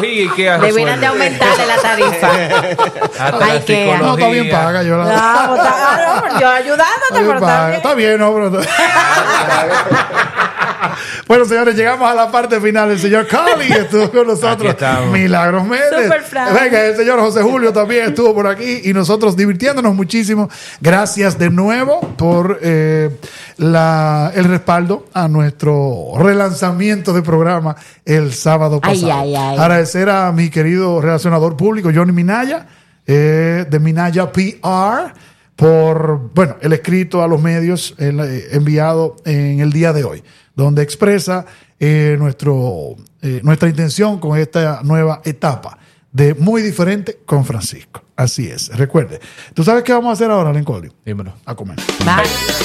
psicología y Ikea Debieran de aumentarle la tarifa. Hasta Ikea. No, está bien paga. Yo Yo ayudándote, pero también. Está bien, no, pero... Bueno, señores, llegamos a la parte final. El señor Cali estuvo con nosotros. Milagros Méndez. Venga, el señor José Julio también estuvo por aquí y nosotros divirtiéndonos muchísimo. Gracias de nuevo por el respaldo a nuestro relanzamiento de programa el sábado pasado. Agradecer a mi querido relacionador público, Johnny Minaya, de Minaya PR, por el escrito a los medios enviado en el día de hoy, donde expresa nuestra intención con esta nueva etapa de Muy Diferente con Francisco. Así es. Recuerde, ¿tú sabes qué vamos a hacer ahora, Lincoln? Dímelo. A comer. Bye.